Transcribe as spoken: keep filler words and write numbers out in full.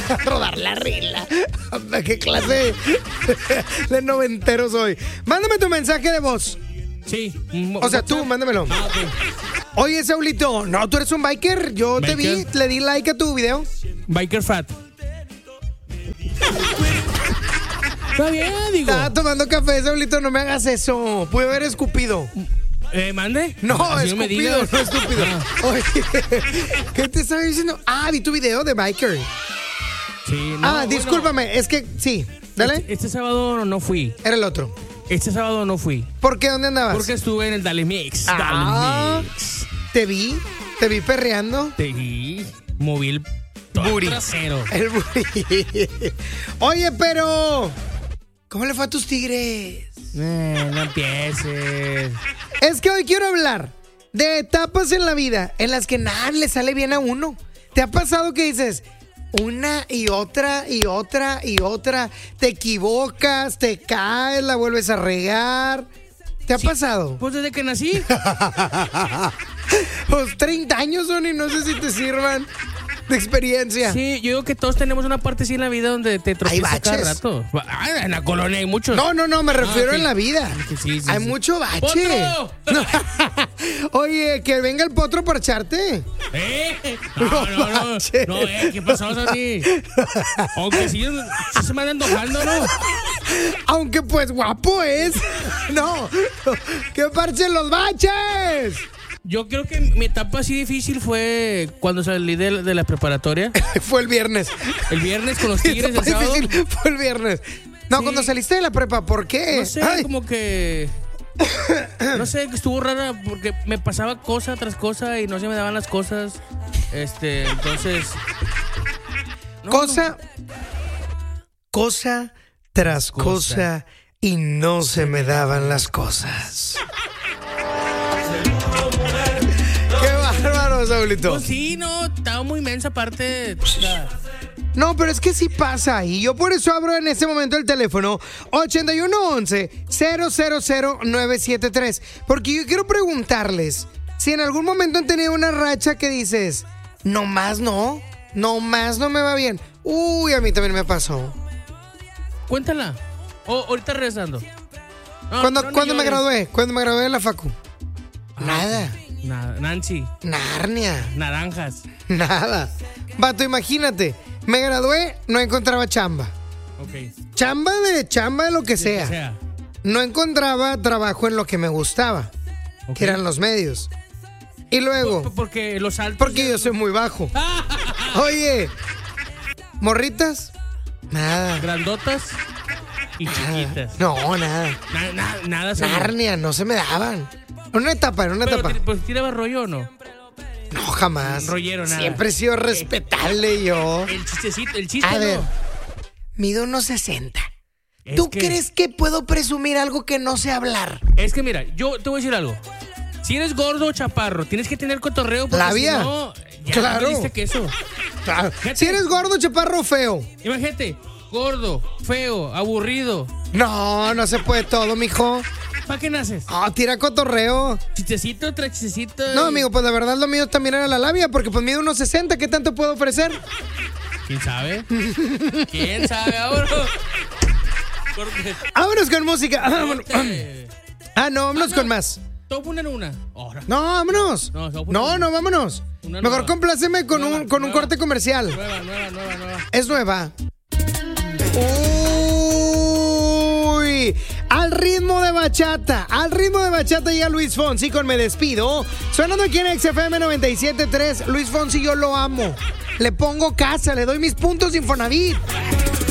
Rodar la rila. ¿Qué clase de noventero soy? Mándame tu mensaje de voz. Sí. O sea, tú, mándamelo. Ah, okay. Oye, Saulito, no, tú eres un biker. Yo ¿Biker? te vi, le di like a tu video. Biker Fat. Está bien, digo. Estaba tomando café, Saulito, no me hagas eso. Pude haber escupido. Eh, ¿mande? No, Así no me escupido, digas. no estúpido. Ah. Oye, ¿qué te estaba diciendo? Ah, vi tu video de biker. Sí, no, ah, bueno, discúlpame, es que sí, dale. Este, este sábado no fui. Era el otro. Este sábado no fui. ¿Por qué? ¿Dónde andabas? Porque estuve en el Dale Mix. Ah, Dale Mix. te vi, te vi perreando. Te vi. Moví el Buri. trasero. El buri. Oye, pero ¿cómo le fue a tus Tigres? Eh, no empieces. Es que hoy quiero hablar de etapas en la vida en las que nada le sale bien a uno. ¿Te ha pasado que dices una y otra y otra y otra? Te equivocas, te caes, la vuelves a regar. ¿Te ha Sí, pasado? Pues desde que nací. Pues treinta años son y no sé si te sirvan de experiencia. Sí, yo digo que todos tenemos una parte así en la vida donde te tropiezas cada baches. rato. Ah, en la colonia hay muchos. No, no, no, me refiero Ah, sí. en la vida. Sí, sí, sí, Hay sí. mucho bache. ¡Potro! No. Oye, que venga el potro para echarte. ¿Eh? No, no, no. baches. No, eh, ¿qué pasó, Sandy? Aunque sí, sí se me andan antojando, ¿no? Aunque pues guapo es. No, que parchen los baches. Yo creo que mi etapa así difícil fue cuando salí de, de la preparatoria. Fue el viernes. El viernes con los Tigres el Fue sábado. difícil, fue el viernes. No, Sí. cuando saliste de la prepa, ¿por qué? No sé, Ay, como que... No sé, que estuvo rara porque me pasaba cosa tras cosa y no se me daban las cosas. Este, entonces... no, cosa, cosa tras cosa. Cosa. y no se me daban las cosas. Qué bárbaro, Saulito. Pues sí, no, estaba muy inmensa aparte. O sea, No, pero es que sí pasa y yo por eso abro en este momento el teléfono ochenta y uno once cero cero cero nueve siete tres, porque yo quiero preguntarles si en algún momento han tenido una racha que dices, no más no, no más no me va bien. Uy, a mí también me pasó. cuéntala. O ahorita regresando. No, Cuando, no, no cuando me llores. gradué, cuando me gradué de la facu. Nada, Nada, Nancy, Narnia, naranjas. nada. Vato, imagínate, me gradué, no encontraba chamba. Ok. Chamba de chamba de lo que O sea. sea, No encontraba trabajo en lo que me gustaba, ok. que eran los medios. Y Por- luego, porque los altos. porque yo soy muy bajo. Oye, morritas, nada. Grandotas y chiquitas. No, nada. Na- na- nada señor. Narnia, no se me daban. Una etapa, era una Pero, etapa. ti- pues, ¿tiraba rollo o no? No, jamás. Rollero, nada. Siempre he sido respetable yo. El chistecito, el chiste A no. ver, mido unos sesenta. Es ¿Tú que- crees que puedo presumir algo que no sé hablar? Es que mira, yo te voy a decir algo. Si eres gordo o chaparro, tienes que tener cotorreo porque Labia. si no, ya Claro. valiste queso. Claro. Si eres gordo, chaparro o feo. Imagínate, gordo, feo, aburrido. No, no se puede todo, mijo. ¿Para qué naces? Ah, tira cotorreo. Chistecito tras chistecito. No, y- amigo, pues la verdad lo mío también era la labia, porque pues mido unos sesenta, ¿qué tanto puedo ofrecer? ¿Quién sabe? ¿Quién sabe ahora? Porque... Vámonos con música. Ah, vámonos. Este, Ah, no, vámonos Ah, no. con más. te voy a poner una. Ahora. No, vámonos. No, se va a poner No, una. no, vámonos. Una Mejor nueva. compláceme con Nueva, un con un nueva. corte comercial. Nueva, nueva, nueva, nueva. Es nueva. Uy, al ritmo de bachata, al ritmo de bachata llega Luis Fonsi con Me Despido. Sonando aquí en X F M noventa y siete punto tres. Luis Fonsi, yo lo amo. Le pongo casa, le doy mis puntos de Infonavit.